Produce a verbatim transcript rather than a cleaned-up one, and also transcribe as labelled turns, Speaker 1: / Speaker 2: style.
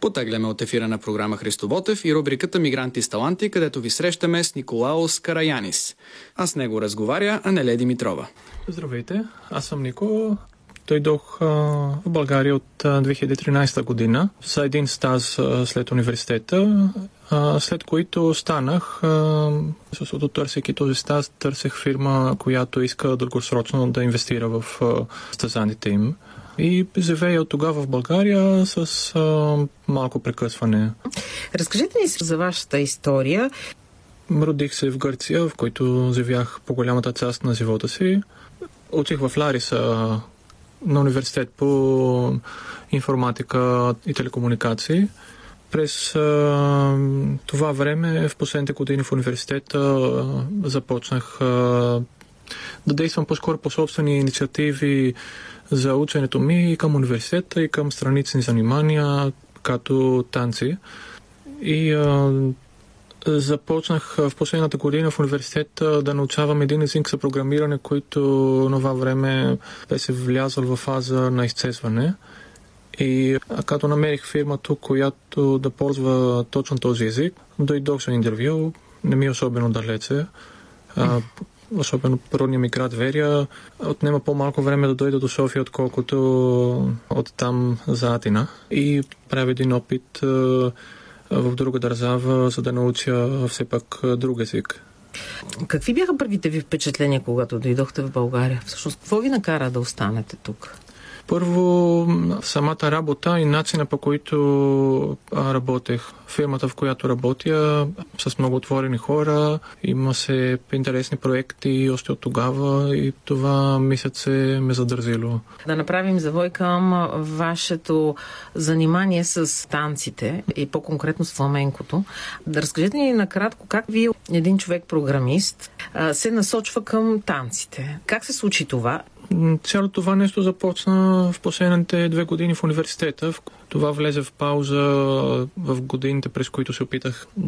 Speaker 1: Потегляме от ефира на програма Христо Ботев и рубриката Мигранти с таланти, където ви срещаме с Николаос Караянис. А с него разговаря Анелия Димитрова.
Speaker 2: Здравейте, аз съм Нико. Дойдох а, в България от а, две хиляди и тринадесета година за един стаж а, след университета, а, след които станах, защото търсейки този стаж, търсех фирма, която иска дългосрочно да инвестира в а, стажантите им. И живея от тогава в България с а, малко прекъсване.
Speaker 3: Разкажете ни за вашата история.
Speaker 2: Родих се в Гърция, в който живях по голямата част на живота си. Учих в Лариса на университет по информатика и телекомуникации. През а, това време, в последните години в университета, а, започнах а, да действам по-скоро по собствени инициативи за ученето ми и към университета, и към странични занимания, като танци. И а, започнах в последната година в университета да научавам един език за програмиране, който на това време беше влязъл в фаза на изчезване. И като намерих фирма тук, която да ползва точно този език, дойдох за интервю, не ми е особено далече. А, особено родния ми град Верия, отнема по-малко време да дойда до София, отколкото от там за Атина. И правя един опит в друга държава, за да науча все пак друг език.
Speaker 3: Какви бяха първите ви впечатления, когато дойдохте в България? Всъщност, какво ви накара да останете тук?
Speaker 2: Първо, самата работа и начина, по който работех. Фирмата, в която работя, с много отворени хора, има се интересни проекти още от тогава и това мисля, че ме задържило. Да
Speaker 3: направим завой към вашето занимание с танците и по-конкретно с фламенкото. Да разкажете ни накратко как вие, един човек-програмист, се насочва към танците. Как се случи това?
Speaker 2: Цялото това нещо започна в последните две години в университета. Това влезе в пауза в годините, през които се опитах